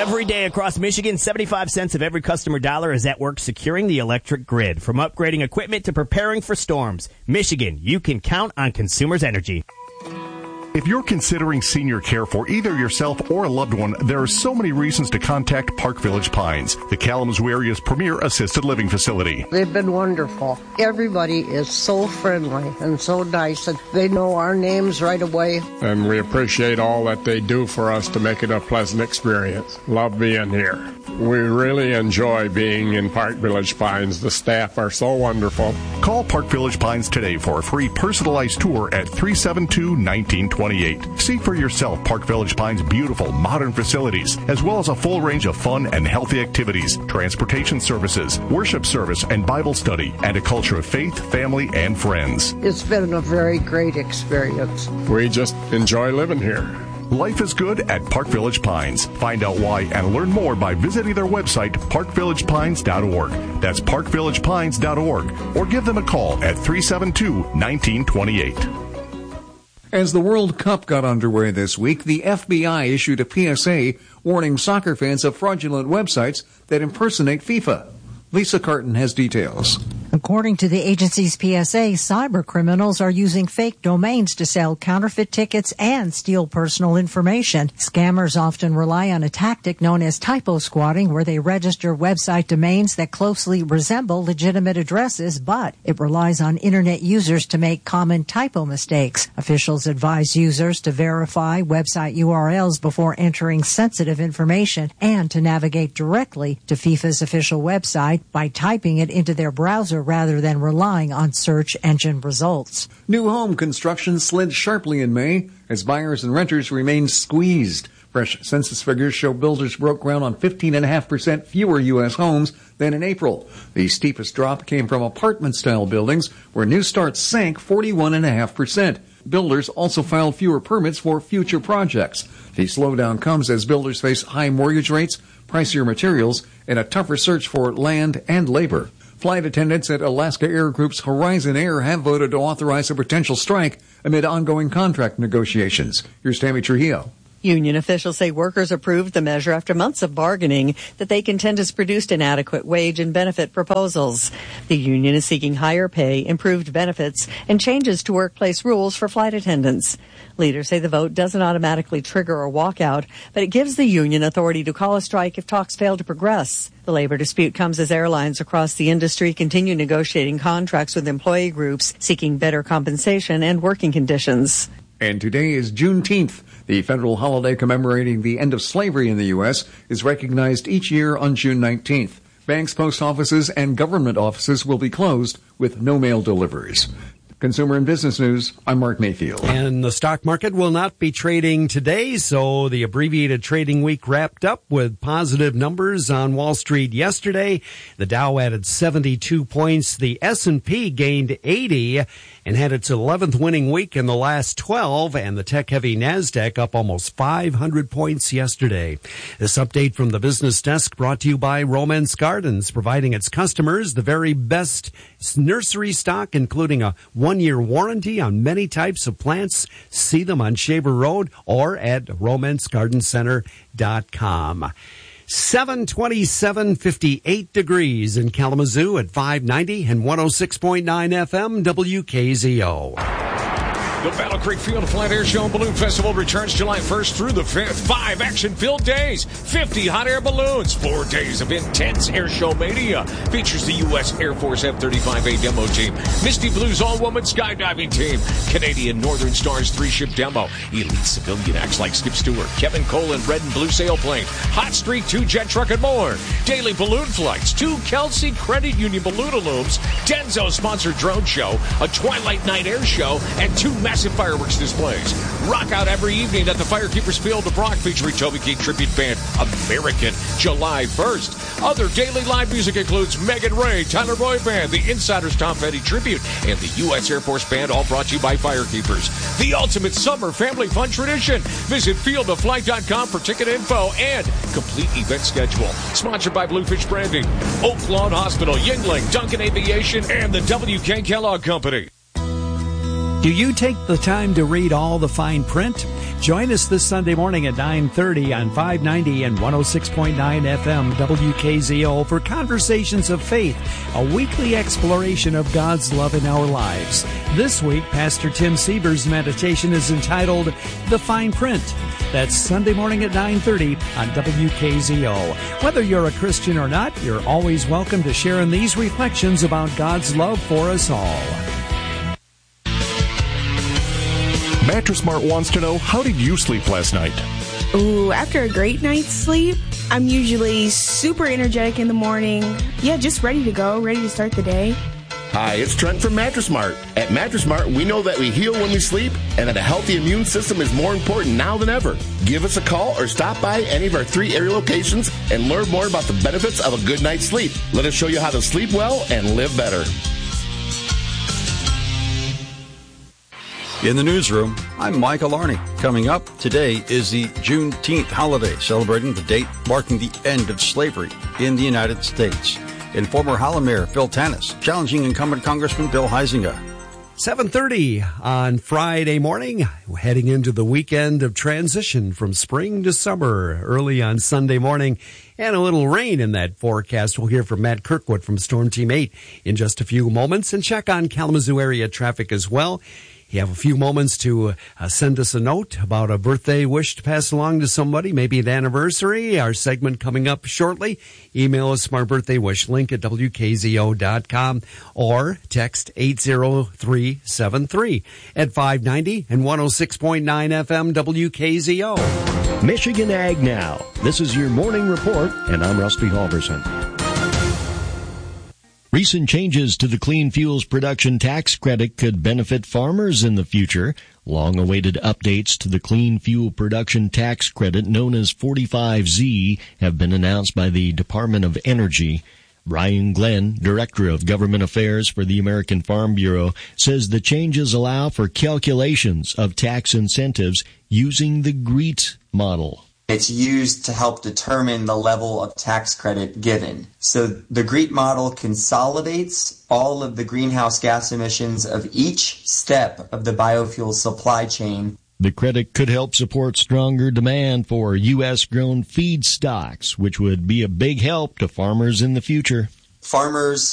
Every day across Michigan, 75 cents of every customer dollar is at work securing the electric grid. From upgrading equipment to preparing for storms, Michigan, you can count on Consumers Energy. If you're considering senior care for either yourself or a loved one, there are so many reasons to contact Park Village Pines, the Kalamazoo area's premier assisted living facility. They've been wonderful. Everybody is so friendly and so nice, and they know our names right away. And we appreciate all that they do for us to make it a pleasant experience. Love being here. We really enjoy being in Park Village Pines. The staff are so wonderful. Call Park Village Pines today for a free personalized tour at 372-1928. See for yourself Park Village Pines' beautiful modern facilities, as well as a full range of fun and healthy activities, transportation services, worship service and Bible study, and a culture of faith, family, and friends. It's been a very great experience. We just enjoy living here. Life is good at Park Village Pines. Find out why and learn more by visiting their website, parkvillagepines.org. That's parkvillagepines.org. Or give them a call at 372-1928. As the World Cup got underway this week, the FBI issued a PSA warning soccer fans of fraudulent websites that impersonate FIFA. Lisa Carton has details. According to the agency's PSA, cyber criminals are using fake domains to sell counterfeit tickets and steal personal information. Scammers often rely on a tactic known as typo squatting, where they register website domains that closely resemble legitimate addresses, but it relies on internet users to make common typo mistakes. Officials advise users to verify website URLs before entering sensitive information and to navigate directly to FIFA's official website by typing it into their browser rather than relying on search engine results. New home construction slid sharply in May as buyers and renters remained squeezed. Fresh census figures show builders broke ground on 15.5% fewer U.S. homes than in April. The steepest drop came from apartment-style buildings, where new starts sank 41.5%. Builders also filed fewer permits for future projects. The slowdown comes as builders face high mortgage rates, pricier materials, and a tougher search for land and labor. Flight attendants at Alaska Air Group's Horizon Air have voted to authorize a potential strike amid ongoing contract negotiations. Here's Tammy Trujillo. Union officials say workers approved the measure after months of bargaining that they contend has produced inadequate wage and benefit proposals. The union is seeking higher pay, improved benefits, and changes to workplace rules for flight attendants. Leaders say the vote doesn't automatically trigger a walkout, but it gives the union authority to call a strike if talks fail to progress. The labor dispute comes as airlines across the industry continue negotiating contracts with employee groups seeking better compensation and working conditions. And today is Juneteenth. The federal holiday commemorating the end of slavery in the U.S. is recognized each year on June 19th. Banks, post offices, and government offices will be closed with no mail deliveries. Consumer and Business News, I'm Mark Mayfield. And the stock market will not be trading today, so the abbreviated trading week wrapped up with positive numbers on Wall Street yesterday. The Dow added 72 points. The S&P gained 80 and had its 11th winning week in the last 12, and the tech-heavy NASDAQ up almost 500 points yesterday. This update from the business desk brought to you by Romance Gardens, providing its customers the very best nursery stock, including a one-year warranty on many types of plants. See them on Shaver Road or at romancegardencenter.com. 727, 58 degrees in Kalamazoo at 590 and 106.9 FM WKZO. The Battle Creek Field of Flight Air Show and Balloon Festival returns July 1st through the 5th. 5 action-filled days, 50 hot air balloons, 4 days of intense air show mania. Features the U.S. Air Force F-35A demo team, Misty Blues all-woman skydiving team, Canadian Northern Stars 3-ship demo, elite civilian acts like Skip Stewart, Kevin Cole and Red and Blue sailplane, Hot Streak 2 jet truck and more, daily balloon flights, 2 Kelsey Credit Union balloon-a-looms, Denso-sponsored drone show, a Twilight Night air show, and 2 massive fireworks displays. Rock out every evening at the Firekeepers Field of Rock featuring Toby Keith tribute band American, July 1st. Other daily live music includes Megan Ray, Tyler Boyd Band, the Insiders Tom Petty tribute, and the U.S. Air Force Band, all brought to you by Firekeepers. The ultimate summer family fun tradition. Visit fieldofflight.com for ticket info and complete event schedule. Sponsored by Bluefish Branding, Oak Lawn Hospital, Yingling, Duncan Aviation, and the W.K. Kellogg Company. Do you take the time to read all the fine print? Join us this Sunday morning at 9:30 on 590 and 106.9 FM WKZO for Conversations of Faith, a weekly exploration of God's love in our lives. This week, Pastor Tim Siever's meditation is entitled The Fine Print. That's Sunday morning at 9:30 on WKZO. Whether you're a Christian or not, you're always welcome to share in these reflections about God's love for us all. Mattress Mart wants to know, how did you sleep last night? Ooh, after a great night's sleep, I'm usually super energetic in the morning. Yeah, just ready to go, ready to start the day. Hi, it's Trent from Mattress Mart. At Mattress Mart, we know that we heal when we sleep and that a healthy immune system is more important now than ever. Give us a call or stop by any of our 3 area locations and learn more about the benefits of a good night's sleep. Let us show you how to sleep well and live better. In the newsroom, I'm Michael Arney. Coming up, today is the Juneteenth holiday, celebrating the date marking the end of slavery in the United States. And former Holland Mayor Phil Tanis challenging incumbent Congressman Bill Huizenga. 7:30 on Friday morning, heading into the weekend of transition from spring to summer early on Sunday morning, and a little rain in that forecast. We'll hear from Matt Kirkwood from Storm Team 8 in just a few moments and check on Kalamazoo area traffic as well. You have a few moments to send us a note about a birthday wish to pass along to somebody, maybe an anniversary. Our segment coming up shortly. Email us our birthday wish link at WKZO.com or text 80373 at 590 and 106.9 FM WKZO. Michigan Ag Now. This is your morning report, and I'm Rusty Halverson. Recent changes to the Clean Fuels Production Tax Credit could benefit farmers in the future. Long-awaited updates to the Clean Fuel Production Tax Credit, known as 45Z, have been announced by the Department of Energy. Brian Glenn, Director of Government Affairs for the American Farm Bureau, says the changes allow for calculations of tax incentives using the GREET model. It's used to help determine the level of tax credit given. So the GREET model consolidates all of the greenhouse gas emissions of each step of the biofuel supply chain. The credit could help support stronger demand for U.S.-grown feedstocks, which would be a big help to farmers in the future. Farmers